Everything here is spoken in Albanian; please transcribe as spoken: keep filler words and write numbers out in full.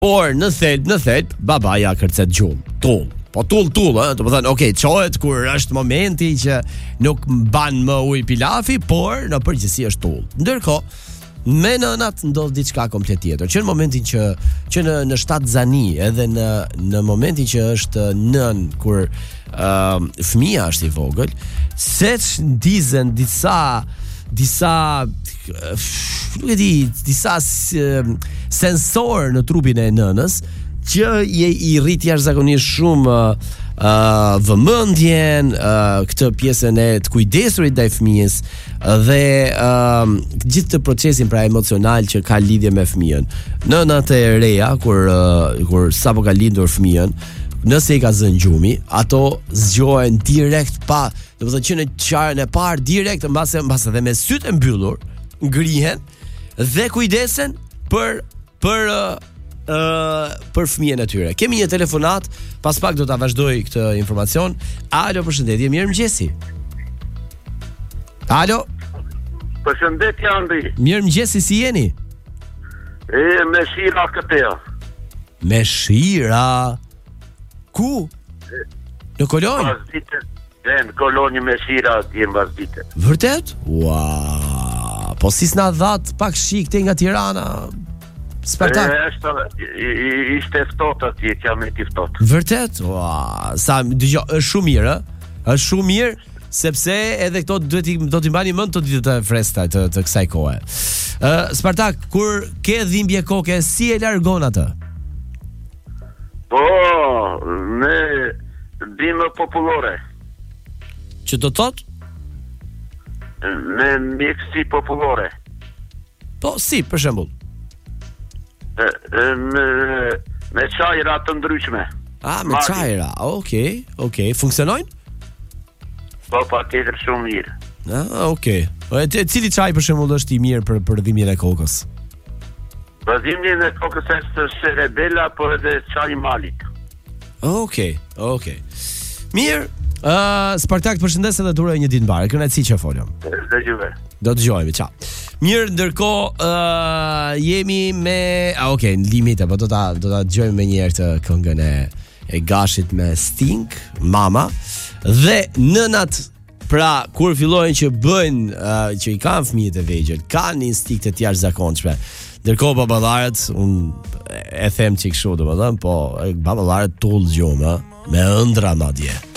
Por në thelb, në thelb, babaja kërcet gjumë, tull. Po tull tull, ë, do të thënë, okay, çohet kur është momenti që nuk mban më ujë pilafi, por në përgjithësi është tull. Ndërkohë, me nënat ndodh diçka komplet tjetër. Që në momentin që që në në shtat zani, edhe në në momentin që është nën kur uh, fëmia është i vogël, seç ndizen disa disa nuk e di, disa uh, sensor në trupin e nënës që je i rrit jashtëzakonisht shumë uh, vëmendjen, uh, këtë pjesën e të kujdesurit ndaj fëmijës dhe uh, gjithë të procesin pra emocional që ka lidhje me fëmijën. Nënat e reja kur uh, kur sapo ka lindur fëmijën, nëse i ka zënë gjumi, ato zgjohen direkt pa, do të thotë që në qarën e parë direkt mbase mbase edhe me sytë e mbyllur, ngrihen dhe kujdesen për për uh, Uh, për fëmijën e tyre. Kemi një telefonat, pas pak do ta vazhdoj këtë informacion. Alo, përshëndetje, mirëmëngjesi. Alo. Përshëndetje Andri. Mirëmëngjesi, si jeni? E me shira këtej. Me shira. Ku? E, në Kolonjë? Vazhdite. E në Kolonjë me shira jem vazhdite. Vërtet? Ua. Po si s'na dhat pak shi këtej nga Tirana? Spartak. E, ishte ftohtë atje, që jam e ti ftohtë. Vërtet? Ua, sa dëgjoj, është shumë mirë, ë? Është shumë mirë sepse edhe këto duhet i do t'i mbani mend të ditët e freskëta të, të kësaj kohe. Ë, uh, Spartak, kur ke dhimbje koke, si e largon atë? Po, me dhimbje popullore. Që do thot? Me mjeksi popullore. Po, si, për shembull. Me, me çajra të ndryshme. Ah, me çajra. Okej, okej. Funksionojnë? Po, pa tjetër shumë mirë. Ah, okej. E cili çaj për shembull është i mirë për për dhimbjen e kokës? Për dhimbjen e kokës është sherebela, po edhe çaji malit. Okej, okej. Mirë. Uh, Spartak, përshëndes edhe të uroj një ditë mbarë. Kënaqësi që folëm. Dëgjoj. Do të dëgjojmë, ciao. Mirë, ndërkohë uh, jemi me, ah, okay, në limite, po do ta do ta dëgjojmë më një herë të këngën e e Gashit me Sting, Mama, dhe nënat, pra kur fillojnë që bëjnë uh, që i kanë fëmijët e vegjël, kanë instinkte të jashtëzakonshme. Ndërkohë baballarët, unë e them çik kështu, domethënë, po baballarët tull gjumë, me ëndra madje.